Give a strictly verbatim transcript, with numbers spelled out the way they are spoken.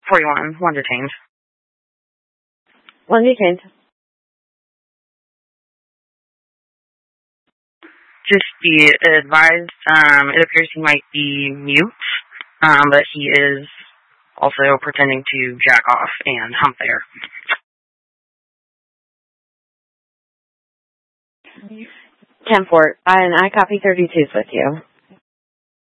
forty-one. One detained. One detained. Just be advised, um, it appears he might be mute, um, but he is also pretending to jack off and hump there. ten four, and I copy thirty-twos with you.